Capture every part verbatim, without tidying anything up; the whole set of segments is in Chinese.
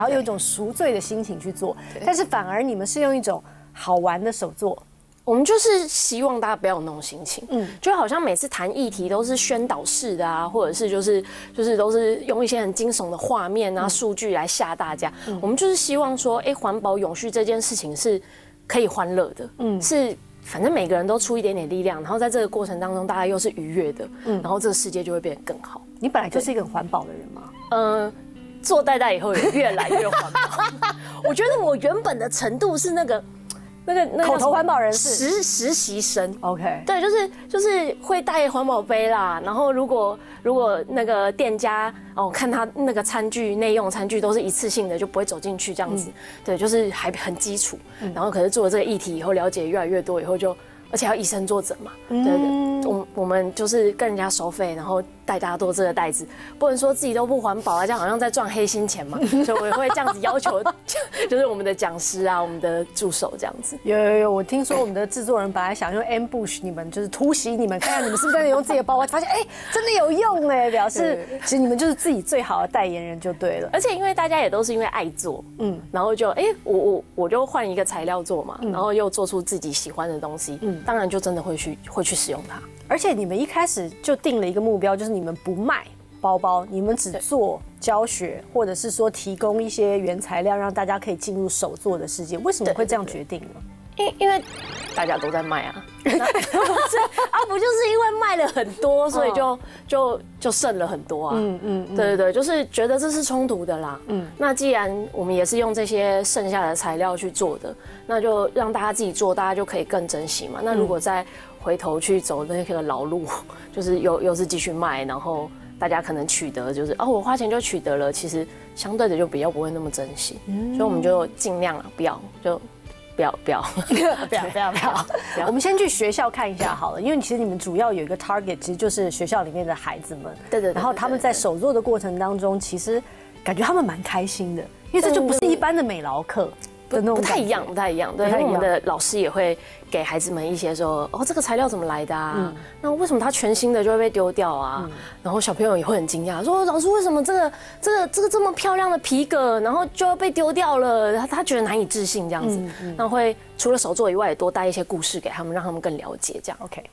然后有一种赎罪的心情去做，但是反而你们是用一种好玩的手作。 我们就是希望大家不要有那种心情，嗯，就好像每次谈议题都是宣导式的啊，或者是就是就是都是用一些很惊悚的画面啊、数据来吓大家。嗯、我们就是希望说，哎，环保永续这件事情是可以欢乐的，嗯，是反正每个人都出一点点力量，然后在这个过程当中，大家又是愉悦的，嗯，然后这个世界就会变得更好。 你本来就是一个很环保的人吗？ 嗯。做代代以后也越来越环保。我觉得我原本的程度是那个。那个那个口头环保人士实实习生 ，OK， 对，就是就是会带环保杯啦。然后如果如果那个店家哦看他那个餐具内用餐具都是一次性的，就不会走进去这样子。嗯、对，就是还很基础。嗯、然后可是做了这个议题以后，了解越来越多以后就，而且要以身作则嘛。嗯、对对，我我们就是跟人家收费，然后带大家做这个袋子，不能说自己都不环保啊，这样好像在赚黑心钱嘛。所以我也会这样子要求，就是我们的讲师啊，我们的助手这样子。 有有有，我听说我们的制作人本来想用 ambush 你们，就是突袭你们，看看你们是不是真的用自己的包包，发现哎、欸、真的有用哎，表示其实你们就是自己最好的代言人就对了。 而且因为大家也都是因为爱做，嗯，然后就哎、欸、我我我就换一个材料做嘛，嗯、然后又做出自己喜欢的东西，嗯，当然就真的会去会去使用它。 而且你们一开始就定了一个目标，就是你们不卖包包，你们只做教学，或者是说提供一些原材料，让大家可以进入手作的世界。为什么会这样决定呢？ 因因为大家都在卖啊，不是啊，不就是因为卖了很多，所以就就就剩了很多啊。嗯嗯，对对对，就是觉得这是冲突的啦。嗯，那既然我们也是用这些剩下的材料去做的，那就让大家自己做，大家就可以更珍惜嘛。那如果再回头去走那个老路，就是又又是继续卖，然后大家可能取得就是哦，我花钱就取得了，其实相对的就比较不会那么珍惜，嗯、所以我们就尽量啊，不要就不要不要不要不要不要不要。我们先去学校看一下好了，因为其实你们主要有一个 target， 其实就是学校里面的孩子们。 对对。 然后他们在手作的过程当中，其实感觉他们蛮开心的，因为这就不是一般的美劳课。 不, 不太一样，不太一样。对，因为我们的老师也会给孩子们一些说，哦，这个材料怎么来的啊？嗯、那为什么它全新的就会被丢掉啊？嗯、然后小朋友也会很惊讶，说老师为什么这个这个这个这么漂亮的皮革，然后就要被丢掉了？他他觉得难以置信这样子。嗯嗯、那会除了手作以外，也多带一些故事给他们，让他们更了解这样。 OK。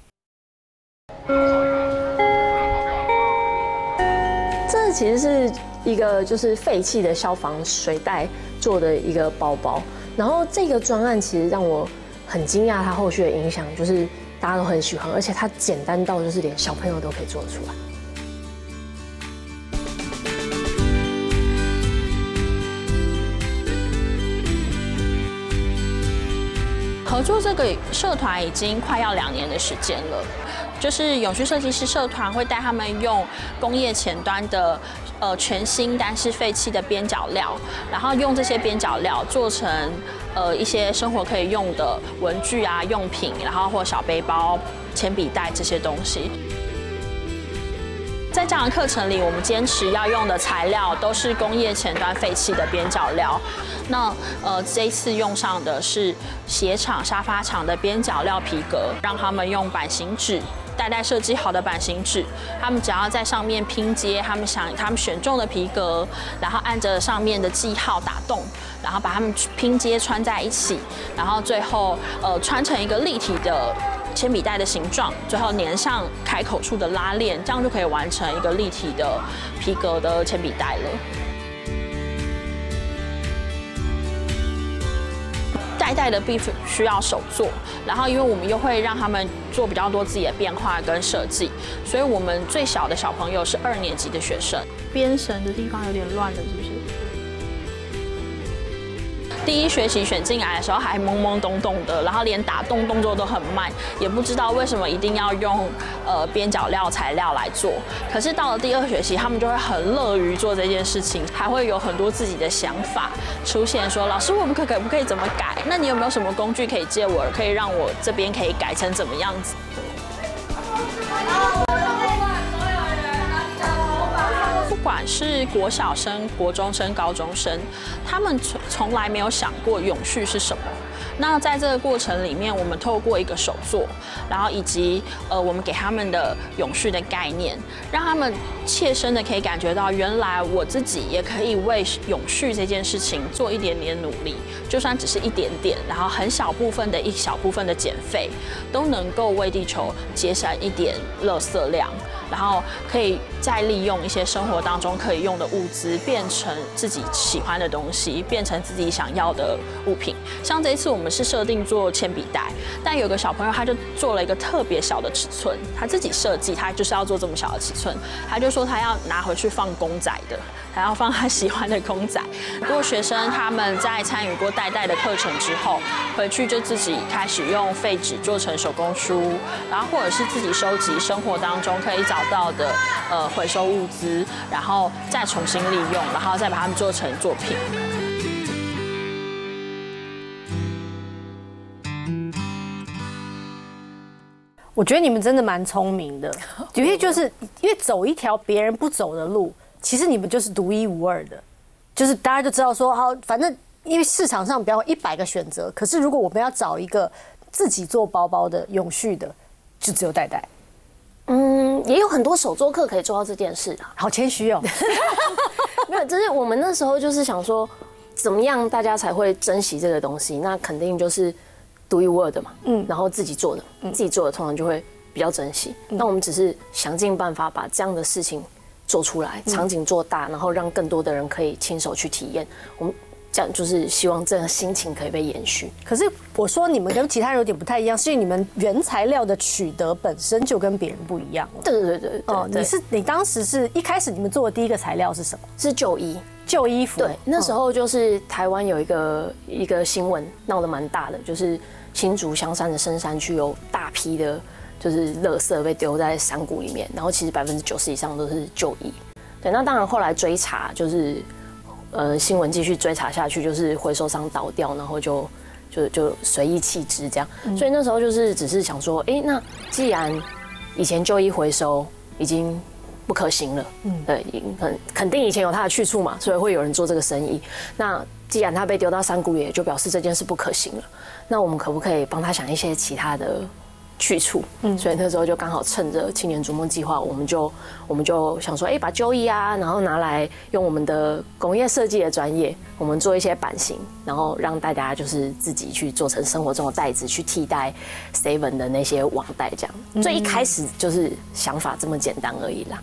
这其实是一个就是废弃的消防水袋做的一个包包，然后这个专案其实让我很惊讶，它后续的影响就是大家都很喜欢，而且它简单到就是连小朋友都可以做得出来。 合作这个社团已经快要两年的时间了。就是永续设计师社团会带他们用工业前端的呃全新但是废弃的边角料，然后用这些边角料做成呃一些生活可以用的文具啊用品，然后或小背包、铅笔袋这些东西。在这样的课程里，我们坚持要用的材料都是工业前端废弃的边角料。那呃，这一次用上的是鞋厂、沙发厂的边角料皮革，让他们用版型纸。代代设计好的版型纸，他们只要在上面拼接他们想他们选中的皮革，然后按着上面的记号打洞，然后把它们拼接穿在一起，然后最后呃穿成一个立体的铅笔袋的形状，最后粘上开口处的拉链，这样就可以完成一个立体的皮革的铅笔袋了。代代的必须要手做，然后因为我们又会让他们做比较多自己的变化跟设计，所以我们最小的小朋友是二年级的学生。编绳的地方有点乱了，是不是？第一学期选进来的时候还懵懵懂懂的，然后连打洞动作都很慢，也不知道为什么一定要用呃边角料材料来做。可是到了第二学期，他们就会很乐于做这件事情，还会有很多自己的想法出现，说老师我们可可不可以怎么改？那你有没有什么工具可以借我，可以让我这边可以改成怎么样子？不管是国小生、国中生、高中生，他们从从来没有想过永续是什么。 那在这个过程里面，我们透过一个手作，然后以及呃我们给他们的永续的概念，让他们切身的可以感觉到，原来我自己也可以为永续这件事情做一点点努力，就算只是一点点，然后很小部分的一小部分的减费，都能够为地球节省一点垃圾量，然后可以再利用一些生活当中可以用的物资，变成自己喜欢的东西，变成自己想要的物品。像这一次我们是设定做铅笔袋，但有个小朋友他就做了一个特别小的尺寸，他自己设计，他就是要做这么小的尺寸，他就说他要拿回去放公仔的，他要放他喜欢的公仔。如果学生他们在参与过代代的课程之后，回去就自己开始用废纸做成手工书，然后或者是自己收集生活当中可以找到的呃回收物资，然后再重新利用，然后再把它们做成作品。 我觉得你们真的蛮聪明的，因为就是因为走一条别人不走的路，其实你们就是独一无二的，就是大家就知道说，好，反正因为市场上比方一百个选择，可是如果我们要找一个自己做包包的永续的，就只有代代。 嗯，也有很多手作课可以做到这件事啊。 好谦虚哦。 没有，就是我们那时候就是想说，怎么样大家才会珍惜这个东西？那肯定就是独一无二的嘛。嗯，然后自己做的，嗯、自己做的通常就会比较珍惜。嗯、那我们只是想尽办法把这样的事情做出来，场景做大，然后让更多的人可以亲手去体验。我们。这样就是希望这个心情可以被延续。 可是我说你们跟其他人有点不太一样，是因为你们原材料的取得本身就跟别人不一样了。 对对对对。 哦，你是你当时是一开始你们做的第一个材料是什么？ 是旧衣。 旧衣服。 对，那时候就是台湾有一个一个新闻闹得蛮大的，就是新竹香山的深山区有大批的，就是垃圾被丢在山谷里面，然后其实百分之九十以上都是旧衣。对，那当然后来追查就是。呃，新闻继续追查下去，就是回收商倒掉，然后就就就随意弃之这样。嗯、所以那时候就是只是想说，哎、欸，那既然以前旧衣回收已经不可行了，嗯，对，肯肯定以前有它的去处嘛，所以会有人做这个生意。那既然它被丢到山谷里，也就表示这件事不可行了。那我们可不可以帮他想一些其他的？去处，嗯，所以那时候就刚好趁着青年逐梦计划，我们就我们就想说，哎、欸，把旧衣啊，然后拿来用我们的工业设计的专业，我们做一些版型，然后让大家就是自己去做成生活中的袋子，去替代 Seven 的那些网袋这样。所以一开始就是想法这么简单而已啦。